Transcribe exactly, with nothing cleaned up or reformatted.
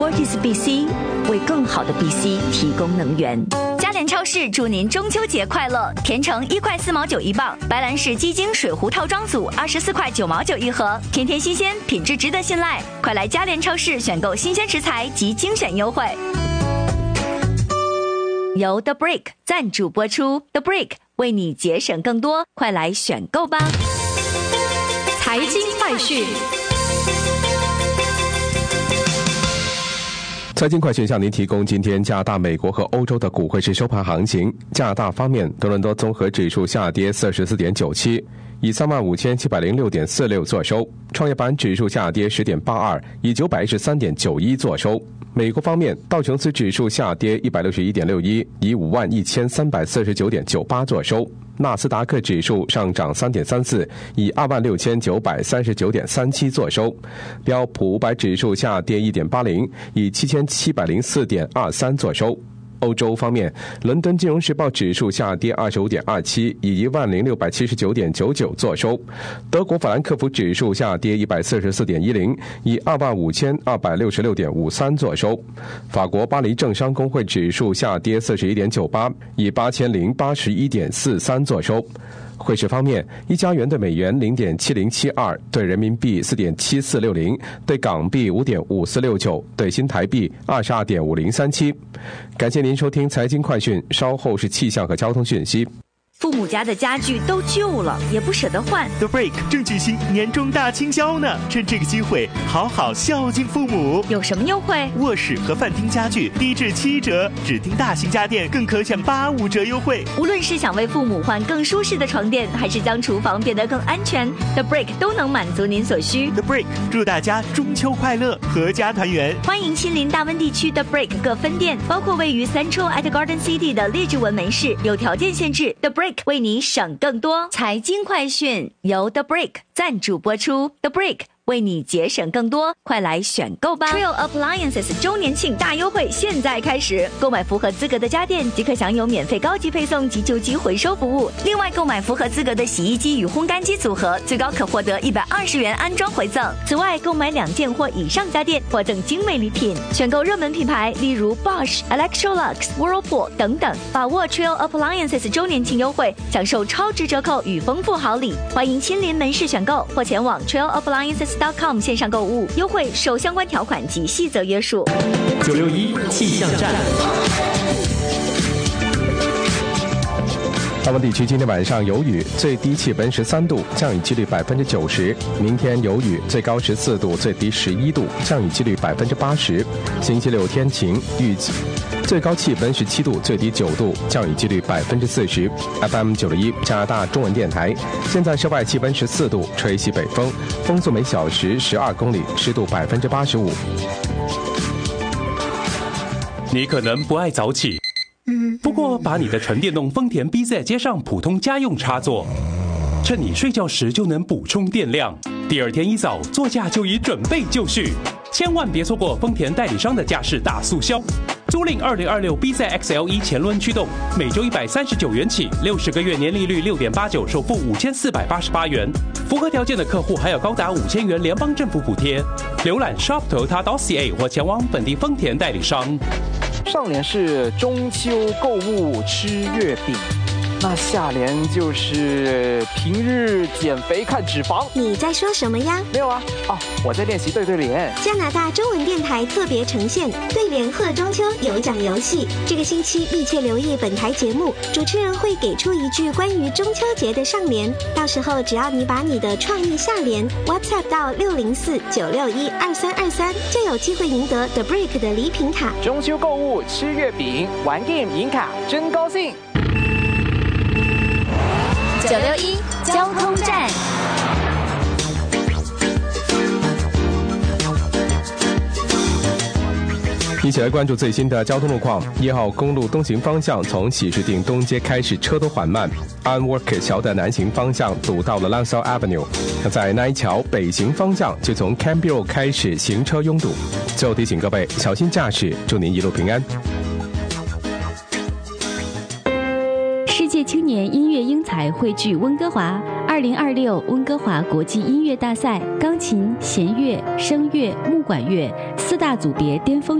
Fortis B C 为更好的 B C 提供能源。嘉联超市祝您中秋节快乐！甜橙一块四毛九一磅，白兰氏鸡精水壶套装组二十四块九毛九一盒，天天新鲜，品质值得信赖。快来嘉联超市选购新鲜食材及精选优惠。由 The Brick 赞助播出 ，The Brick 为你节省更多，快来选购吧！ 财经快讯。 财经快讯向您提供今天加拿大、美国和欧洲的股汇市收盘行情。加拿大方面，多伦多综合指数下跌四十四点九七，以三万五千七百零六点四六作收；创业板指数下跌十点八二，以九百一十三点九一作收。美国方面，道琼斯指数下跌一百六十一点六一，以五万一千三百四十九点九八作收。纳斯达克指数上涨 三点三四， 以二万六千九百三十九点三七作收。标普五百指数下跌 一点八零， 以七千七百零四点二三作收。欧洲方面，伦敦金融时报指数下跌 二十五点二七， 以一万零六百七十九点九九作收。德国法兰克福指数下跌 一百四十四点一零， 以二万五千二百六十六点五三作收。法国巴黎政商工会指数下跌 四十一点九八， 以八千零八十一点四三作收。汇市方面，一加元对美元 零点七零七二， 对人民币 四点七四六零， 对港币 五点五四六九， 对新台币 二十二点五零三七。感谢您收听财经快讯，稍后是气象和交通讯息。 父母家的家具都旧了，也不舍得换。 The Break 正举行年终大清销呢，趁这个机会好好孝敬父母。 有什么优惠？ 卧室和饭厅家具低至七折，指定大型家电更可享八五折优惠。 无论是想为父母换更舒适的床垫，还是将厨房变得更安全， The Break 都能满足您所需。 The Break 祝大家中秋快乐，阖家团圆。 欢迎亲临大温地区 The Break 各分店，包括位于 Central at Garden City 的列治文门市，有条件限制。 The Break 为你省更多。财经快讯由 The Brick 赞助播出 ，The Brick 为你节省更多，快来选购吧 ！Trail Appliances 周年庆大优惠现在开始，购买符合资格的家电即可享有免费高级配送及旧机回收服务。另外，购买符合资格的洗衣机与烘干机组合，最高可获得一百二十元安装回赠。此外，购买两件或以上家电，获赠精美礼品。选购热门品牌，例如 Bosch、Electrolux、Whirlpool 等等，把握 Trail Appliances 周年庆优惠，享受超值折扣与丰富好礼。欢迎亲临门市选购，或前往 Trail Appliances dot com 线上购物，优惠受相关条款及细则约束。 九六一气象站。 大温地区今天晚上有雨，最低气温十三度，降雨几率百分之九十。明天有雨，最高十四度，最低十一度，降雨几率百分之八十。星期六天晴，预计最高气温十七度，最低九度，降雨几率百分之四十。F M 九十一加拿大中文电台，现在室外气温十四度，吹西北风，风速每小时十二公里，湿度百分之八十五。 你可能不爱早起，不过把你的纯电动丰田 B Z 接上普通家用插座，趁你睡觉时就能补充电量，第二天一早座驾就已准备就绪。千万别错过丰田代理商的驾驶大促销，租赁二零二六 B Z X L E 前轮驱动，每周一百三十九元起，六十个月年利率六点八九，首付五千四百八十八元。符合条件的客户还有高达五千元联邦政府补贴。浏览 shop toyota dot c a 或前往本地丰田代理商。 上联是中秋购物吃月饼，那下联就是平日减肥看脂肪。 你在说什么呀？ 没有啊，哦，我在练习对对联。 加拿大中文电台特别呈现对联贺中秋有奖游戏，这个星期密切留意本台节目，主持人会给出一句关于中秋节的上联，到时候只要你把你的创意下联 WhatsApp 到六零四九六一二三二三，就有机会赢得 The Brick 的礼品卡。 中秋购物吃月饼，玩 game 赢卡，真高兴。 九六一交通站。 一起来关注最新的交通路况。一号公路东行方向从喜事定东街开始车都缓慢，安沃克桥的南行方向堵到了 Lansdale Avenue。在奈桥北行方向就从 Cambie Road 开始行车拥堵。最后提醒各位小心驾驶，祝您一路平安。 世界青年音乐英才汇聚温哥华，二零二六温哥华国际音乐大赛钢琴、弦乐、声乐、木管乐四大组别巅峰